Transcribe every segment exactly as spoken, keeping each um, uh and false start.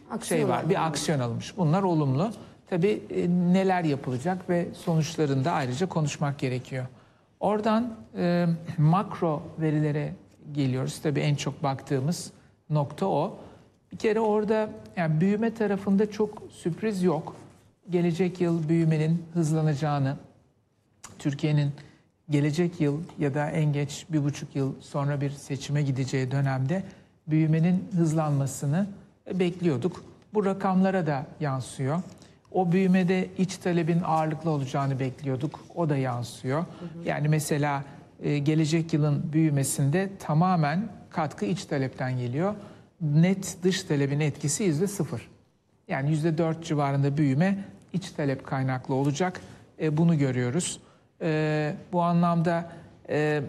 şey var, bir aksiyon alınmış. Bunlar olumlu. Tabii e, neler yapılacak ve sonuçlarında ayrıca konuşmak gerekiyor. Oradan e, makro verilere geliyoruz. Tabii en çok baktığımız nokta o. Bir kere orada yani büyüme tarafında çok sürpriz yok. Gelecek yıl büyümenin hızlanacağını, Türkiye'nin gelecek yıl ya da en geç bir buçuk yıl sonra bir seçime gideceği dönemde büyümenin hızlanmasını bekliyorduk. Bu rakamlara da yansıyor. O büyümede iç talebin ağırlıklı olacağını bekliyorduk. O da yansıyor. Hı hı. Yani mesela e, gelecek yılın büyümesinde tamamen katkı iç talepten geliyor. Net dış talebin etkisi yüzde sıfır. Yani yüzde dört civarında büyüme iç talep kaynaklı olacak. E, bunu görüyoruz. E, bu anlamda e,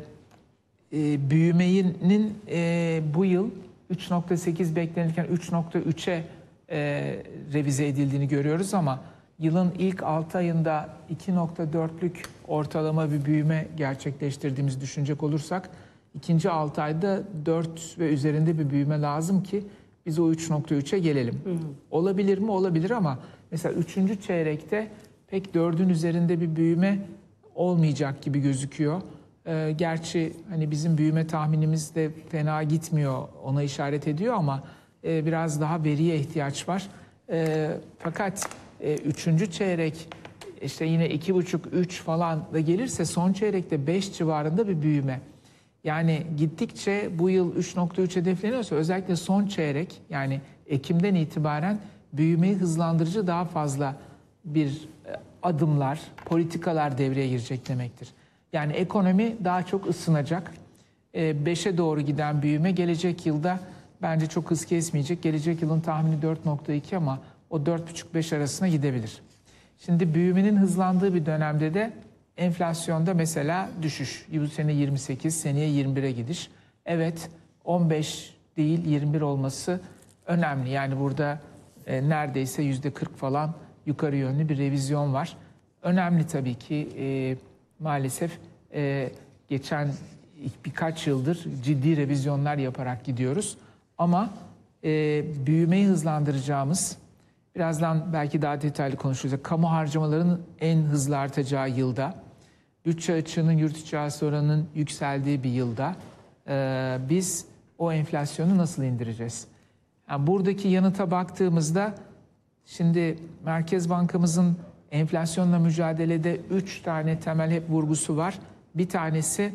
e, büyümenin e, bu yıl üç nokta sekiz beklenirken üç nokta üçe e, revize edildiğini görüyoruz ama yılın ilk altı ayında iki nokta dörtlük ortalama bir büyüme gerçekleştirdiğimizi düşünecek olursak ikinci altı ayda dört ve üzerinde bir büyüme lazım ki biz o üç nokta üçe gelelim. Hı hı. Olabilir mi? Olabilir ama mesela üçüncü çeyrekte pek dördün üzerinde bir büyüme olmayacak gibi gözüküyor. Ee, gerçi hani bizim büyüme tahminimiz de fena gitmiyor, ona işaret ediyor ama e, biraz daha veriye ihtiyaç var. E, fakat e, üçüncü çeyrek işte yine iki buçuk üç falan da gelirse son çeyrekte beş civarında bir büyüme. Yani gittikçe bu yıl üç nokta üç hedefleniyorsa özellikle son çeyrek yani Ekim'den itibaren büyümeyi hızlandırıcı daha fazla bir adımlar, politikalar devreye girecek demektir. Yani ekonomi daha çok ısınacak. beşe doğru giden büyüme gelecek yılda bence çok hız kesmeyecek. Gelecek yılın tahmini dört nokta iki ama o dört buçuk beş arasına gidebilir. Şimdi büyümenin hızlandığı bir dönemde de enflasyonda mesela düşüş. Bu sene yirmi sekiz, seneye yirmi bire gidiş. Evet, on beş değil yirmi bir olması önemli. Yani burada e, neredeyse yüzde kırk falan yukarı yönlü bir revizyon var. Önemli tabii ki e, maalesef e, geçen birkaç yıldır ciddi revizyonlar yaparak gidiyoruz. Ama e, büyümeyi hızlandıracağımız, birazdan belki daha detaylı konuşacağız. Kamu harcamalarının en hızlı artacağı yılda, bütçe açığının yurt içi hasıla oranının yükseldiği bir yılda e, biz o enflasyonu nasıl indireceğiz? Yani buradaki yanıta baktığımızda şimdi Merkez Bankamızın enflasyonla mücadelede üç tane temel hep vurgusu var. Bir tanesi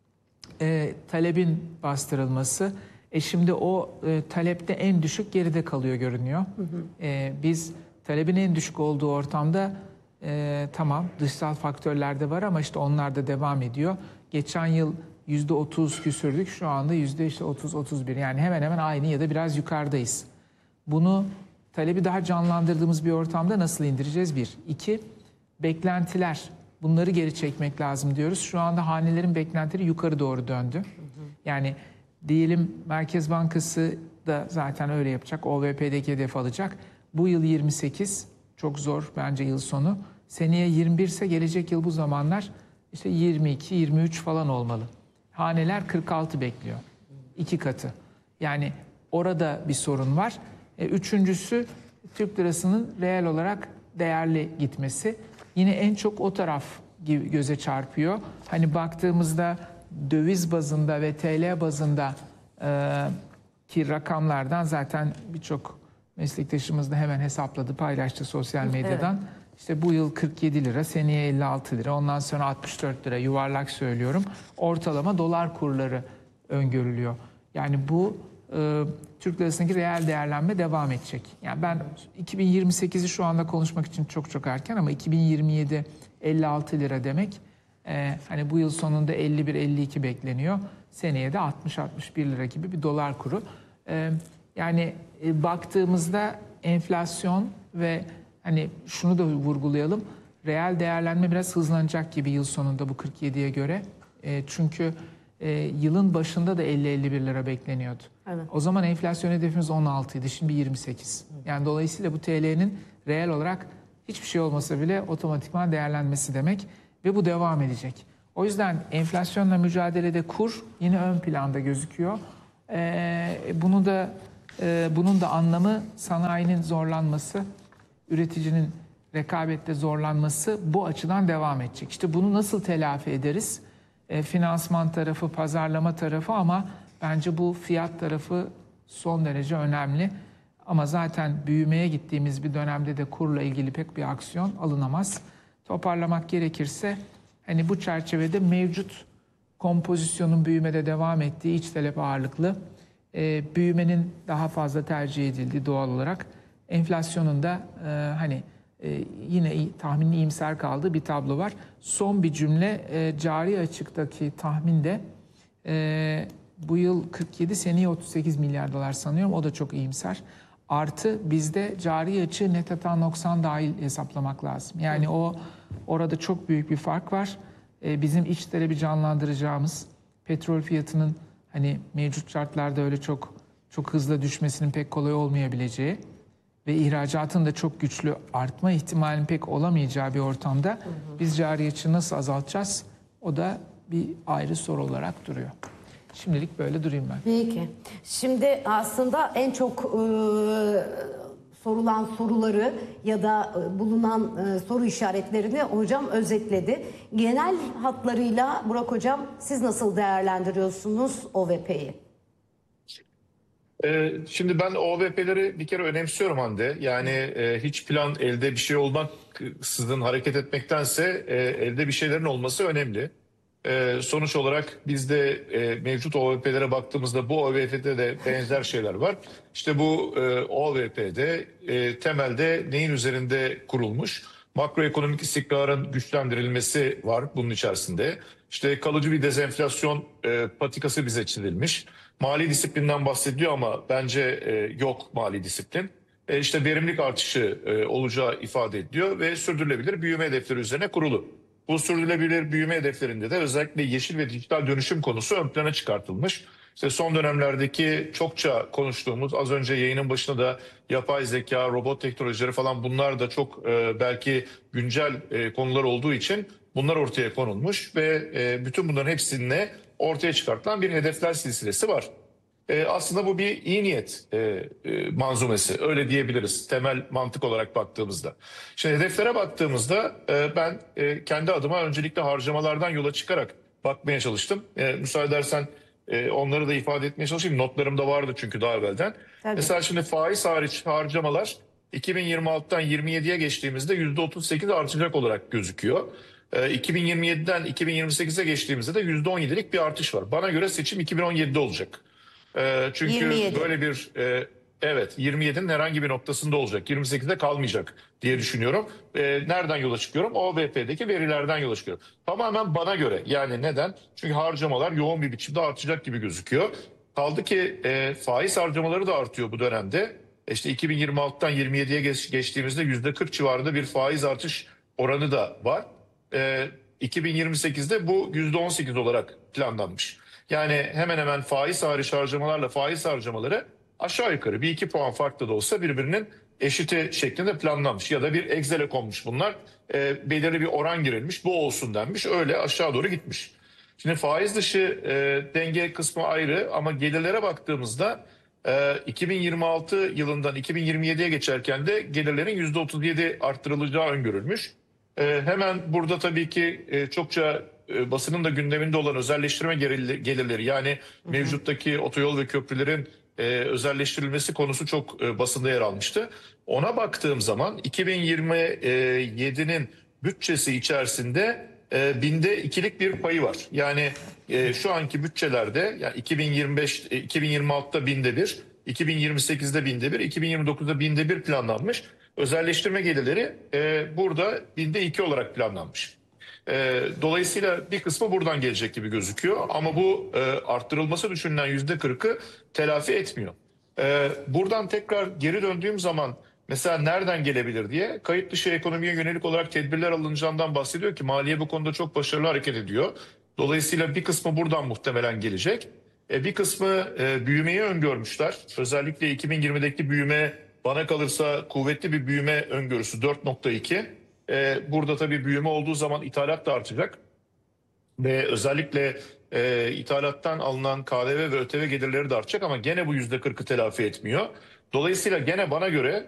e, talebin bastırılması. E şimdi o e, talepte en düşük geride kalıyor görünüyor. Hı hı. E, biz talebin en düşük olduğu ortamda e, tamam dışsal faktörler de var ama işte onlar da devam ediyor. Geçen yıl yüzde otuz küsürdük, şu anda yüzde işte otuz otuz bir, yani hemen hemen aynı ya da biraz yukarıdayız. Bunu talebi daha canlandırdığımız bir ortamda nasıl indireceğiz? Bir. İki, beklentiler. Bunları geri çekmek lazım diyoruz. Şu anda hanelerin beklentileri yukarı doğru döndü. Hı hı. Yani diyelim Merkez Bankası da zaten öyle yapacak. O V P'deki hedef alacak. Bu yıl yirmi sekiz, çok zor bence yıl sonu. Seneye yirmi bir ise gelecek yıl bu zamanlar işte yirmi iki yirmi üç falan olmalı. Haneler kırk altı bekliyor. İki katı. Yani orada bir sorun var. E, üçüncüsü Türk lirasının reel olarak değerli gitmesi. Yine en çok o taraf gibi göze çarpıyor. Hani baktığımızda döviz bazında ve T L bazında e, ki rakamlardan zaten birçok meslektaşımız da hemen hesapladı, paylaştı sosyal medyadan. Evet. İşte bu yıl kırk yedi lira, seneye elli altı lira, ondan sonra altmış dört lira, yuvarlak söylüyorum. Ortalama dolar kurları öngörülüyor. Yani bu e, Türk lirasındaki reel değerlenme devam edecek. Yani ben iki bin yirmi sekizi şu anda konuşmak için çok çok erken ama iki bin yirmi yedi elli altı lira demek. Ee, hani bu yıl sonunda elli bir elli iki bekleniyor. Seneye de altmış altmış bir lira gibi bir dolar kuru. Ee, yani e, baktığımızda enflasyon ve hani şunu da vurgulayalım. Reel değerlenme biraz hızlanacak gibi yıl sonunda bu kırk yediye göre. E, çünkü e, yılın başında da elli elli bir lira bekleniyordu. Evet. O zaman enflasyon hedefimiz on altıydı, şimdi yirmi sekiz. Yani dolayısıyla bu T L'nin reel olarak hiçbir şey olmasa bile otomatikman değerlenmesi demek. Ve bu devam edecek. O yüzden enflasyonla mücadelede kur yine ön planda gözüküyor. Ee, bunu da e, bunun da anlamı sanayinin zorlanması, üreticinin rekabette zorlanması bu açıdan devam edecek. İşte bunu nasıl telafi ederiz? E, finansman tarafı, pazarlama tarafı ama bence bu fiyat tarafı son derece önemli. Ama zaten büyümeye gittiğimiz bir dönemde de kurla ilgili pek bir aksiyon alınamaz. Toparlamak gerekirse hani bu çerçevede mevcut kompozisyonun büyümede devam ettiği iç talep ağırlıklı, e, büyümenin daha fazla tercih edildiği doğal olarak, enflasyonun da e, hani e, yine iyi, tahminin iyimser kaldığı bir tablo var. Son bir cümle, e, cari açıktaki tahminde e, bu yıl kırk yedi, seneye otuz sekiz milyar dolar sanıyorum, o da çok iyimser. Artı bizde cari açığı net hata noksan dahil hesaplamak lazım. Yani Hı. o orada çok büyük bir fark var. Ee, bizim iç talebi canlandıracağımız, petrol fiyatının hani mevcut şartlarda öyle çok çok hızlı düşmesinin pek kolay olmayabileceği ve ihracatın da çok güçlü artma ihtimalinin pek olamayacağı bir ortamda hı hı. biz cari açığı nasıl azaltacağız? O da bir ayrı soru olarak duruyor. Şimdilik böyle durayım ben. Peki. Şimdi aslında en çok e, sorulan soruları ya da e, bulunan e, soru işaretlerini hocam özetledi. Genel hatlarıyla Burak hocam siz nasıl değerlendiriyorsunuz O V P'yi? Ee, şimdi ben O V P'leri bir kere önemsiyorum Hande. Yani e, hiç plan elde bir şey olmaksızın hareket etmektense e, elde bir şeylerin olması önemli. Ee, sonuç olarak bizde e, mevcut O V P'lere baktığımızda bu O V P'de de benzer şeyler var. İşte bu e, O V P'de e, temelde neyin üzerinde kurulmuş? Makroekonomik istikrarın güçlendirilmesi var bunun içerisinde. İşte kalıcı bir dezenflasyon e, patikası bize çizilmiş. Mali disiplinden bahsediyor ama bence e, yok mali disiplin. E, işte verimlilik artışı e, olacağı ifade ediliyor ve sürdürülebilir büyüme hedefleri üzerine kurulu. Bu sürdürülebilir büyüme hedeflerinde de özellikle yeşil ve dijital dönüşüm konusu ön plana çıkartılmış. İşte son dönemlerdeki çokça konuştuğumuz, az önce yayının başında da yapay zeka, robot teknolojileri falan, bunlar da çok e, belki güncel e, konular olduğu için bunlar ortaya konulmuş ve e, bütün bunların hepsinde ortaya çıkartılan bir hedefler silsilesi var. E, aslında bu bir iyi niyet e, e, manzumesi, öyle diyebiliriz temel mantık olarak baktığımızda. Şimdi hedeflere baktığımızda e, ben e, kendi adıma öncelikle harcamalardan yola çıkarak bakmaya çalıştım. E, müsaade edersen e, onları da ifade etmeye çalışayım. Notlarımda vardı çünkü daha evvelden. Tabii. Mesela şimdi faiz hariç harcamalar iki bin yirmi altıdan yirmi yediye geçtiğimizde yüzde otuz sekiz artacak olarak gözüküyor. E, iki bin yirmi yediden iki bin yirmi sekize geçtiğimizde de yüzde on yedilik bir artış var. Bana göre seçim iki bin on yedide olacak. E, çünkü yirmi yedi. Böyle bir e, evet yirmi yedinin herhangi bir noktasında olacak. yirmi sekizde kalmayacak diye düşünüyorum. E, nereden yola çıkıyorum? O V P'deki verilerden yola çıkıyorum. Tamamen bana göre. Yani neden? Çünkü harcamalar yoğun bir biçimde artacak gibi gözüküyor. Kaldı ki e, faiz harcamaları da artıyor bu dönemde. İşte iki bin yirmi altıdan yirmi yediye geç, geçtiğimizde yüzde kırk civarında bir faiz artış oranı da var. E, iki bin yirmi sekizde bu yüzde on sekiz olarak planlanmış. Yani hemen hemen faiz hariç harcamalarla faiz harcamaları aşağı yukarı bir iki puan farklı da olsa birbirinin eşiti şeklinde planlanmış. Ya da bir Excel'e konmuş bunlar. E, belirli bir oran girilmiş, bu olsun denmiş. Öyle aşağı doğru gitmiş. Şimdi faiz dışı e, denge kısmı ayrı ama gelirlere baktığımızda e, iki bin yirmi altı yılından iki bin yirmi yediye geçerken de gelirlerin yüzde otuz yedi arttırılacağı öngörülmüş. E, hemen burada tabii ki e, çokça e, basının da gündeminde olan özelleştirme gelirleri, yani hı hı. mevcuttaki otoyol ve köprülerin e, özelleştirilmesi konusu çok e, basında yer almıştı. Ona baktığım zaman iki bin yirmi yedinin bütçesi içerisinde e, binde ikilik bir payı var. Yani e, şu anki bütçelerde yani iki bin yirmi beş, iki bin yirmi altıda binde bir, iki bin yirmi sekizde binde bir, iki bin yirmi dokuzda binde bir planlanmış. Özelleştirme gelirleri e, burada binde iki olarak planlanmış. E, dolayısıyla bir kısmı buradan gelecek gibi gözüküyor. Ama bu e, arttırılması düşünülen yüzde kırkı telafi etmiyor. E, buradan tekrar geri döndüğüm zaman mesela nereden gelebilir diye, kayıt dışı ekonomiye yönelik olarak tedbirler alınacağından bahsediyor ki Maliye bu konuda çok başarılı hareket ediyor. Dolayısıyla bir kısmı buradan muhtemelen gelecek. E, bir kısmı e, büyümeyi öngörmüşler. Özellikle iki bin yirmideki büyüme bana kalırsa kuvvetli bir büyüme öngörüsü dört nokta iki. Ee, burada tabii büyüme olduğu zaman ithalat da artacak. Ve özellikle e, ithalattan alınan K D V ve ÖTV gelirleri de artacak ama gene bu yüzde kırkı telafi etmiyor. Dolayısıyla gene bana göre